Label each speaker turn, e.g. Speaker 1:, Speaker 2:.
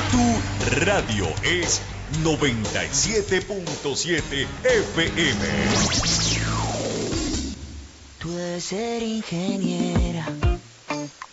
Speaker 1: Tu radio es 97.7 FM.
Speaker 2: Tú debes ser ingeniera